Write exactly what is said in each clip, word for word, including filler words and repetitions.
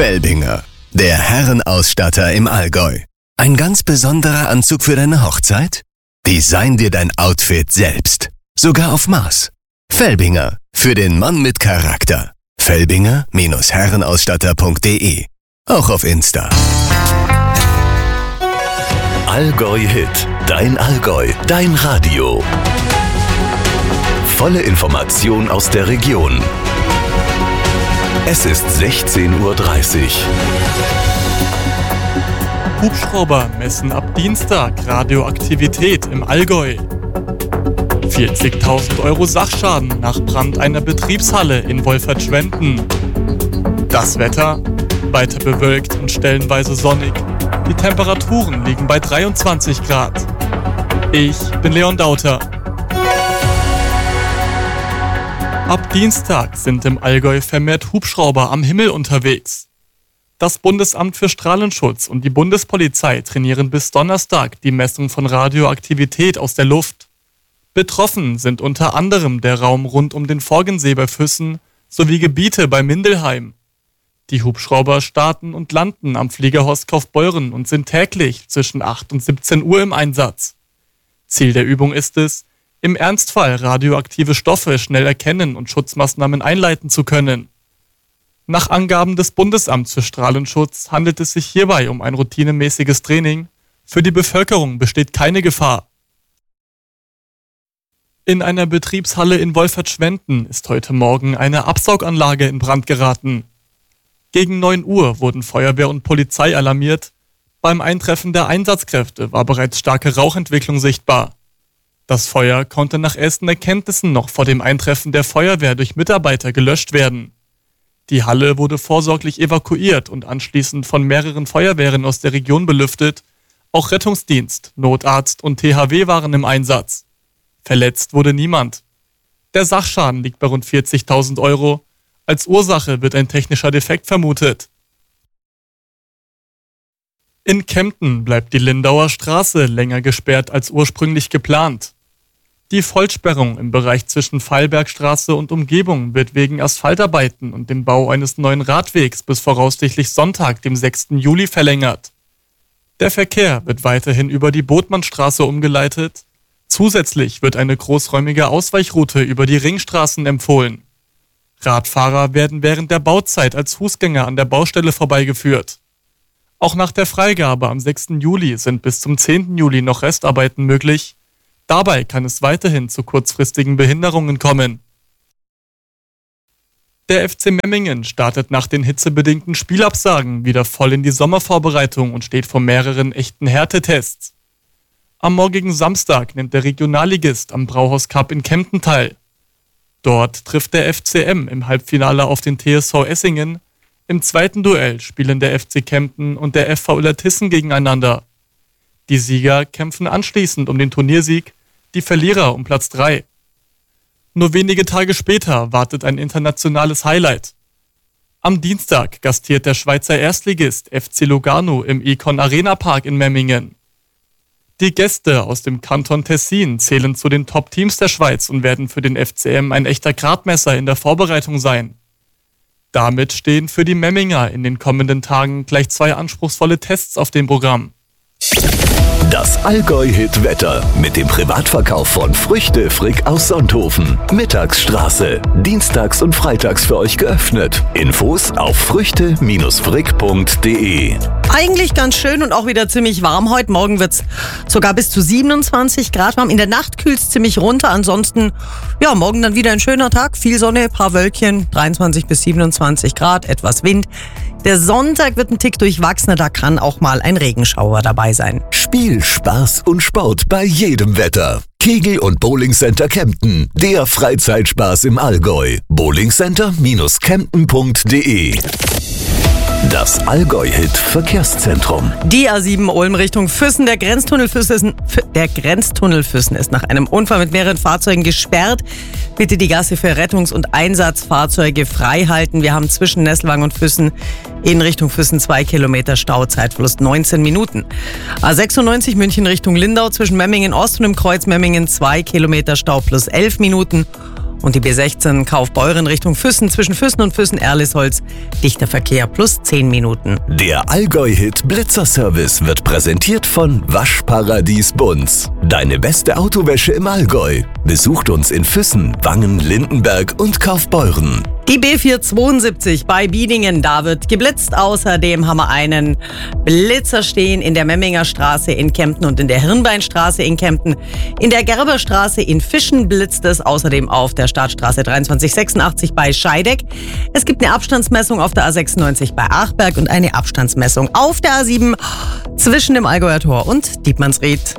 Felbinger, der Herrenausstatter im Allgäu. Ein ganz besonderer Anzug für deine Hochzeit? Design dir dein Outfit selbst. Sogar auf Maß. Felbinger, für den Mann mit Charakter. Felbinger Herrenausstatter punkt de. Auch auf Insta. Allgäu Hit. Dein Allgäu. Dein Radio. Volle Information aus der Region. Es ist sechzehn Uhr dreißig. Hubschrauber messen ab Dienstag Radioaktivität im Allgäu. vierzigtausend Euro Sachschaden nach Brand einer Betriebshalle in Wolfertschwenden. Das Wetter? Weiter bewölkt und stellenweise sonnig. Die Temperaturen liegen bei dreiundzwanzig Grad. Ich bin Leon Dauter. Ab Dienstag sind im Allgäu vermehrt Hubschrauber am Himmel unterwegs. Das Bundesamt für Strahlenschutz und die Bundespolizei trainieren bis Donnerstag die Messung von Radioaktivität aus der Luft. Betroffen sind unter anderem der Raum rund um den Forgensee bei Füssen sowie Gebiete bei Mindelheim. Die Hubschrauber starten und landen am Fliegerhorst Kaufbeuren und sind täglich zwischen acht und siebzehn Uhr im Einsatz. Ziel der Übung ist es, im Ernstfall radioaktive Stoffe schnell erkennen und Schutzmaßnahmen einleiten zu können. Nach Angaben des Bundesamts für Strahlenschutz handelt es sich hierbei um ein routinemäßiges Training. Für die Bevölkerung besteht keine Gefahr. In einer Betriebshalle in Wolfertschwenden ist heute Morgen eine Absauganlage in Brand geraten. Gegen neun Uhr wurden Feuerwehr und Polizei alarmiert. Beim Eintreffen der Einsatzkräfte war bereits starke Rauchentwicklung sichtbar. Das Feuer konnte nach ersten Erkenntnissen noch vor dem Eintreffen der Feuerwehr durch Mitarbeiter gelöscht werden. Die Halle wurde vorsorglich evakuiert und anschließend von mehreren Feuerwehren aus der Region belüftet. Auch Rettungsdienst, Notarzt und T H W waren im Einsatz. Verletzt wurde niemand. Der Sachschaden liegt bei rund vierzigtausend Euro. Als Ursache wird ein technischer Defekt vermutet. In Kempten bleibt die Lindauer Straße länger gesperrt als ursprünglich geplant. Die Vollsperrung im Bereich zwischen Feilbergstraße und Umgebung wird wegen Asphaltarbeiten und dem Bau eines neuen Radwegs bis voraussichtlich Sonntag, dem sechsten Juli, verlängert. Der Verkehr wird weiterhin über die Botmannstraße umgeleitet. Zusätzlich wird eine großräumige Ausweichroute über die Ringstraßen empfohlen. Radfahrer werden während der Bauzeit als Fußgänger an der Baustelle vorbeigeführt. Auch nach der Freigabe am sechsten Juli sind bis zum zehnten Juli noch Restarbeiten möglich. Dabei kann es weiterhin zu kurzfristigen Behinderungen kommen. Der F C Memmingen startet nach den hitzebedingten Spielabsagen wieder voll in die Sommervorbereitung und steht vor mehreren echten Härtetests. Am morgigen Samstag nimmt der Regionalligist am Brauhaus Cup in Kempten teil. Dort trifft der F C M im Halbfinale auf den T S V Essingen. Im zweiten Duell spielen der F C Kempten und der F V Illertissen gegeneinander. Die Sieger kämpfen anschließend um den Turniersieg, die Verlierer um Platz drei. Nur wenige Tage später wartet ein internationales Highlight. Am Dienstag gastiert der Schweizer Erstligist F C Lugano im Econ Arena Park in Memmingen. Die Gäste aus dem Kanton Tessin zählen zu den Top-Teams der Schweiz und werden für den F C M ein echter Gradmesser in der Vorbereitung sein. Damit stehen für die Memminger in den kommenden Tagen gleich zwei anspruchsvolle Tests auf dem Programm. Das Allgäu-Hit-Wetter mit dem Privatverkauf von Früchte Frick aus Sonthofen. Mittagsstraße. Dienstags und freitags für euch geöffnet. Infos auf früchte Frick punkt de. Eigentlich ganz schön und auch wieder ziemlich warm. Heute Morgen wird es sogar bis zu siebenundzwanzig Grad warm. In der Nacht kühlt es ziemlich runter. Ansonsten, ja, morgen dann wieder ein schöner Tag. Viel Sonne, paar Wölkchen, dreiundzwanzig bis siebenundzwanzig Grad, etwas Wind. Der Sonntag wird ein Tick durchwachsener, da kann auch mal ein Regenschauer dabei sein. Spiel, Spaß und Sport bei jedem Wetter. Kegel- und Bowlingcenter Kempten, der Freizeitspaß im Allgäu. bowlingcenter Kempten punkt de. Das Allgäu-Hit-Verkehrszentrum. Die A sieben Ulm Richtung Füssen. Der Grenztunnel Füssen ist, der Grenztunnel Füssen ist nach einem Unfall mit mehreren Fahrzeugen gesperrt. Bitte die Gasse für Rettungs- und Einsatzfahrzeuge frei halten. Wir haben zwischen Nesselwang und Füssen in Richtung Füssen zwei Kilometer Stau, Zeitverlust neunzehn Minuten. A sechsundneunzig München Richtung Lindau zwischen Memmingen Ost und im Kreuz Memmingen zwei Kilometer Stau plus elf Minuten. Und die B sechzehn Kaufbeuren Richtung Füssen, zwischen Füssen und Füssen-Erlisholz. Dichter Verkehr plus zehn Minuten. Der Allgäu-Hit Blitzerservice wird präsentiert von Waschparadies Bunz. Deine beste Autowäsche im Allgäu. Besucht uns in Füssen, Wangen, Lindenberg und Kaufbeuren. Die B vierhundertzweiundsiebzig bei Biedingen, da wird geblitzt. Außerdem haben wir einen Blitzer stehen in der Memminger Straße in Kempten und in der Hirnbeinstraße in Kempten. In der Gerberstraße in Fischen blitzt es, außerdem auf der Stadtstraße dreiundzwanzig sechsundachtzig bei Scheideck. Es gibt eine Abstandsmessung auf der A sechsundneunzig bei Achberg und eine Abstandsmessung auf der A sieben zwischen dem Allgäuer Tor und Dietmannsried.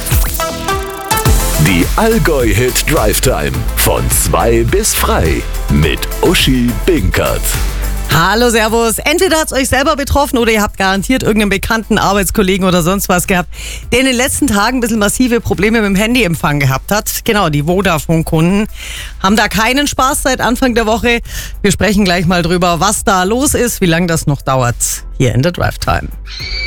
Die Allgäu-Hit Drive Time von zwei bis frei mit Uschi Binkert. Hallo, servus. Entweder hat es euch selber betroffen oder ihr habt garantiert irgendeinen bekannten Arbeitskollegen oder sonst was gehabt, der in den letzten Tagen ein bisschen massive Probleme mit dem Handyempfang gehabt hat. Genau, die Vodafone-Kunden haben da keinen Spaß seit Anfang der Woche. Wir sprechen gleich mal drüber, was da los ist, wie lange das noch dauert, hier in der Drive Time.